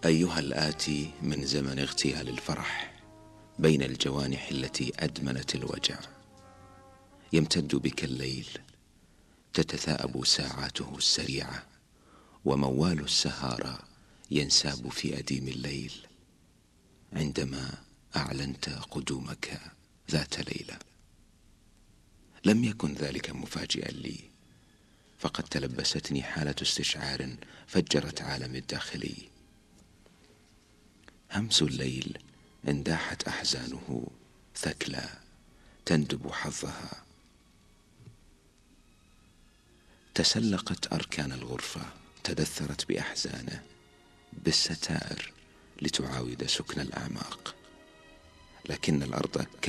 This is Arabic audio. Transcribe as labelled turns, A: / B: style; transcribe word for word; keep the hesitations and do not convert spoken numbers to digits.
A: أيها الآتي من زمن اغتيال الفرح بين الجوانح التي أدمنت الوجع، يمتد بك الليل تتثاءب ساعاته السريعة، وموال السهارة ينساب في أديم الليل عندما أعلنت قدومك ذات ليلة. لم يكن ذلك مفاجئا لي، فقد تلبستني حالة استشعار فجرت عالمي الداخلي. همس الليل انداحت أحزانه ثكلى تندب حظها، تسلقت أركان الغرفة، تدثرت بأحزانه بالستائر لتعاود سكن الأعماق، لكن الأرض